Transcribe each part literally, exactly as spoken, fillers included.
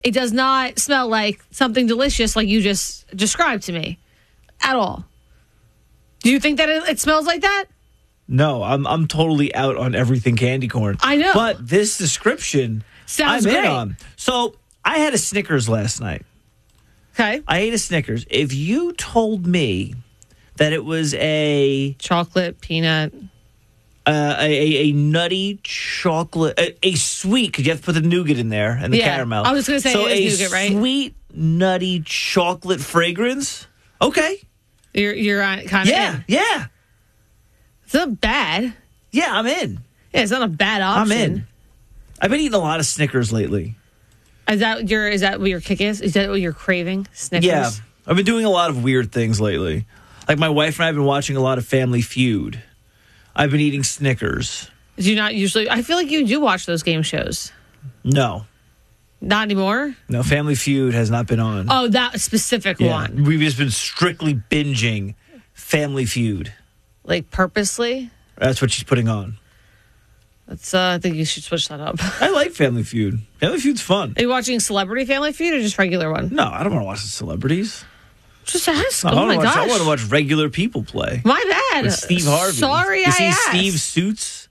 It does not smell like something delicious like you just described to me at all. Do you think that it, it smells like that? No, I'm I'm totally out on everything candy corn. I know. But this description, Sounds I'm great. in on. So I had a Snickers last night. Okay. I ate a Snickers. If you told me that it was a Chocolate, peanut. uh, a, a, a nutty chocolate, a, a sweet, because you have to put the nougat in there and the Yeah, caramel. I was gonna say so it is a nougat, right? sweet, nutty chocolate fragrance. Okay. You're you're on kind of Yeah, in. yeah. It's not bad. Yeah, I'm in. Yeah, it's not a bad option. I'm in. I've been eating a lot of Snickers lately. Is that your is that what your kick is? Is that what you're craving? Snickers? Yeah. I've been doing a lot of weird things lately. Like my wife and I have been watching a lot of Family Feud. I've been eating Snickers. Do you not usually? I feel like you do watch those game shows. No. Not anymore? No, Family Feud has not been on. Oh, that specific Yeah. one. We've just been strictly binging Family Feud. Like purposely? That's what she's putting on. That's, uh, I think you should switch that up. I like Family Feud. Family Feud's fun. Are you watching Celebrity Family Feud or just regular one? No, I don't want to watch the celebrities. Just ask. No, oh I, my wanna watch, gosh. I want to watch regular people play. My bad. With Steve Harvey. Sorry, you I see asked. Steve Suits?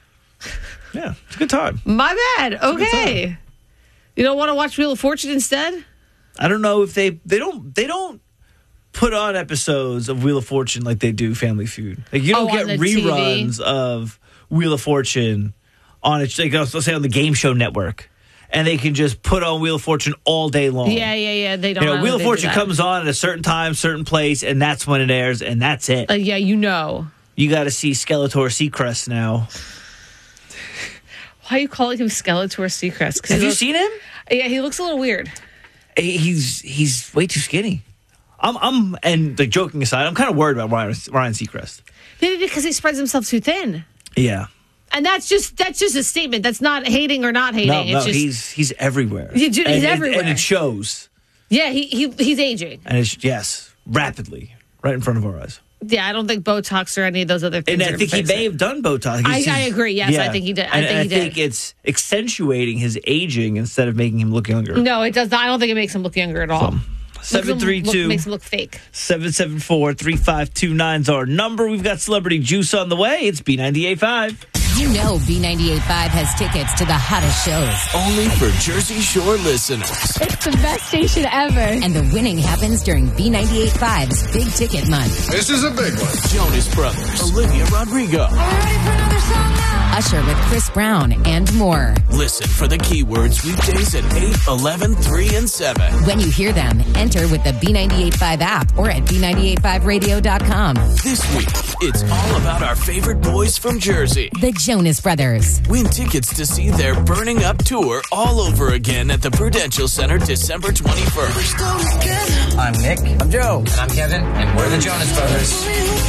Yeah, it's a good time. My bad. a good Okay. You don't want to watch Wheel of Fortune instead? I don't know if they they don't they don't put on episodes of Wheel of Fortune like they do Family Feud. Like you don't Oh, get on the T V? reruns of Wheel of Fortune on it. Like let's say on the Game Show Network, and they can just put on Wheel of Fortune all day long. Yeah, yeah, yeah. They don't You know, know Wheel of they do Fortune that. comes on at a certain time, certain place, and that's when it airs, and that's it. Uh, yeah, you know. You got to see Skeletor Seacrest now. Why are you calling him Skeletor Seacrest? 'Cause Have he you looks- seen him? Yeah, he looks a little weird. He's he's way too skinny. I'm I'm and like joking aside, I'm kind of worried about Ryan Ryan Seacrest. Maybe because he spreads himself too thin. Yeah. And that's just that's just a statement. That's not hating or not hating. No, it's no, just, he's he's everywhere. Yeah, dude, he's and, everywhere. and it shows. yeah, he, he he's aging. And it's yes, rapidly, right in front of our eyes. Yeah, I don't think Botox or any of those other things. And I are think he fixing may it. have done Botox. I- He's- I agree. Yes, I think he did. I and, think and he I did. think it's accentuating his aging instead of making him look younger. No, it does not. I don't think it makes him look younger at all. Seven three Makes him two look- makes him look fake. seven seven four three five two nine is our number. We've got Celebrity Juice on the way. It's B ninety-eight point five. You know B ninety-eight point five has tickets to the hottest shows. Only for Jersey Shore listeners. It's the best station ever. And the winning happens during B ninety-eight point five's Big Ticket Month. This is a big one. Jonas Brothers. Olivia Rodrigo. Are we ready for another song now? Usher with Chris Brown and more. Listen for the keywords weekdays at eight, eleven, three, and seven. When you hear them, enter with the B ninety-eight point five app or at B ninety-eight point five radio dot com. This week, it's all about our favorite boys from Jersey. The Jonas Brothers. Win tickets to see their Burning Up tour all over again at the Prudential Center December twenty-first. I'm Nick. I'm Joe. And I'm Kevin. And we're the Jonas Brothers.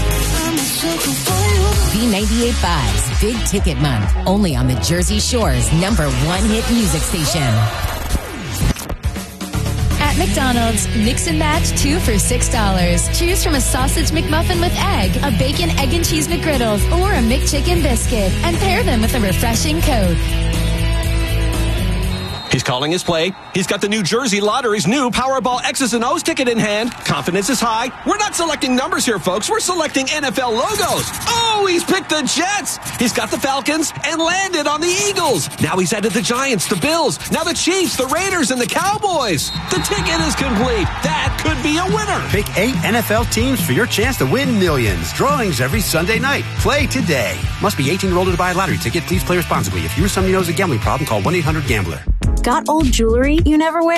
B ninety-eight point five's Big Ticket Month. Only on the Jersey Shore's number one hit music station. At McDonald's, mix and match two for six dollars. Choose from a sausage McMuffin with egg, a bacon, egg, and cheese McGriddles, or a McChicken biscuit, and pair them with a refreshing Coke. He's calling his play. He's got the New Jersey Lottery's new Powerball X's and O's ticket in hand. Confidence is high. We're not selecting numbers here, folks. We're selecting N F L logos. Oh, he's picked the Jets. He's got the Falcons and landed on the Eagles. Now he's added the Giants, the Bills, now the Chiefs, the Raiders, and the Cowboys. The ticket is complete. That could be a winner. Pick eight N F L teams for your chance to win millions. Drawings every Sunday night. Play today. Must be eighteen or older to buy a lottery ticket. Please play responsibly. If you or somebody knows a gambling problem, call one eight hundred gambler. Got old jewelry you never wear?